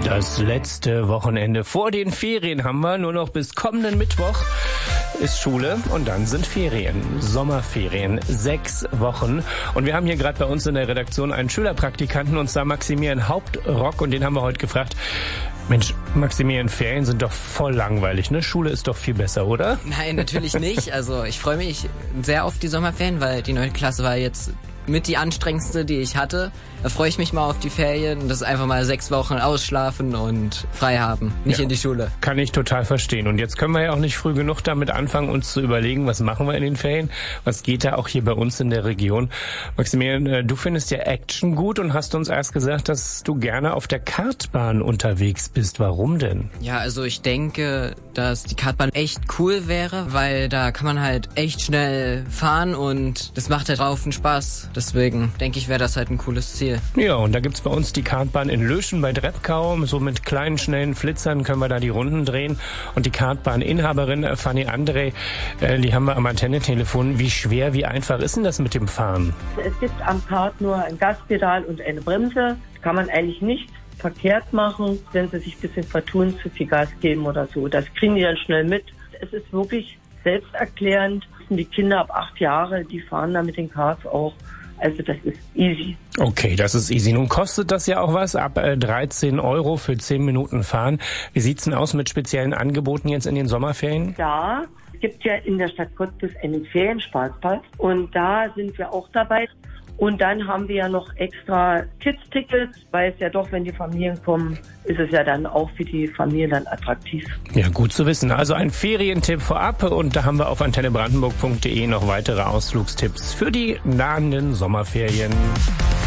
Das letzte Wochenende vor den Ferien haben wir. Nur noch bis kommenden Mittwoch ist Schule und dann sind Ferien, Sommerferien, 6 Wochen. Und wir haben hier gerade bei uns in der Redaktion einen Schülerpraktikanten, und zwar Maximilian Hauptrock, und den haben wir heute gefragt: Mensch, Maximilian, Ferien sind doch voll langweilig, ne? Schule ist doch viel besser, oder? Nein, natürlich nicht. Also ich freue mich sehr auf die Sommerferien, weil die 9. Klasse war jetzt mit die anstrengendste, die ich hatte. Da freue ich mich mal auf die Ferien. Das ist einfach mal 6 Wochen ausschlafen und frei haben, nicht in die Schule. Kann ich total verstehen. Und jetzt können wir ja auch nicht früh genug damit anfangen, uns zu überlegen, was machen wir in den Ferien? Was geht da auch hier bei uns in der Region? Maximilian, du findest ja Action gut und hast uns erst gesagt, dass du gerne auf der Kartbahn unterwegs bist. Warum denn? Ja, also ich denke, dass die Kartbahn echt cool wäre, weil da kann man halt echt schnell fahren und das macht halt drauf einen Spaß. Deswegen denke ich, wäre das halt ein cooles Ziel. Ja, und da gibt's bei uns die Kartbahn in Löschen bei Drebkau. So mit kleinen, schnellen Flitzern können wir da die Runden drehen. Und die Kartbahninhaberin Fanny André, die haben wir am Antenne-Telefon. Wie schwer, wie einfach ist denn das mit dem Fahren? Es gibt am Kart nur ein Gaspedal und eine Bremse. Kann man eigentlich nichts verkehrt machen, wenn sie sich ein bisschen vertun, zu viel Gas geben oder so. Das kriegen die dann schnell mit. Es ist wirklich selbsterklärend. Die Kinder ab 8 Jahre, die fahren da mit den Karts auch. Also das ist easy. Okay, das ist easy. Nun kostet das ja auch was, ab 13 € für 10 Minuten fahren. Wie sieht's denn aus mit speziellen Angeboten jetzt in den Sommerferien? Ja, es gibt ja in der Stadt Cottbus einen Ferienspaßplatz und da sind wir auch dabei. Und dann haben wir ja noch extra Kids-Tickets, weil es ja doch, wenn die Familien kommen, ist es ja dann auch für die Familien dann attraktiv. Ja, gut zu wissen. Also ein Ferientipp vorab, und da haben wir auf antennebrandenburg.de noch weitere Ausflugstipps für die nahenden Sommerferien.